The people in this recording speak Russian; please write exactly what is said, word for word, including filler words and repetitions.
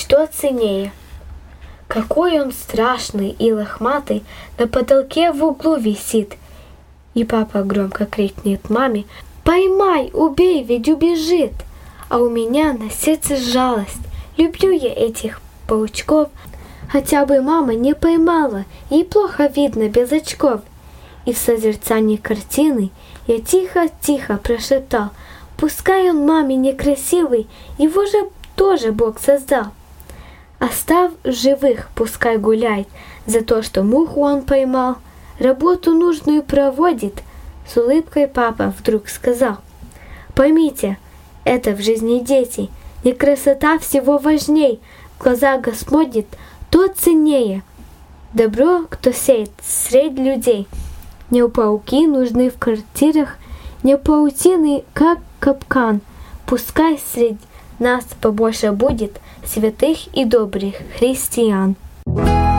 что ценнее. Какой он страшный и лохматый, на потолке в углу висит. И папа громко крикнет маме: «Поймай, убей, ведь убежит!» А у меня на сердце жалость, люблю я этих паучков. Хотя бы мама не поймала, ей плохо видно без очков. И в созерцании картины я тихо-тихо прошептал: пускай он маме некрасивый, его же тоже Бог создал. Оставь живых, пускай гуляет, за то, что муху он поймал, работу нужную проводит. С улыбкой папа вдруг сказал: поймите, это в жизни дети, не красота всего важней, в глазах Господь то ценнее. Добро, кто сеет средь людей, не пауки нужны в квартирах, не паутины, как капкан. Пускай среди нас побольше будет святых и добрых христиан.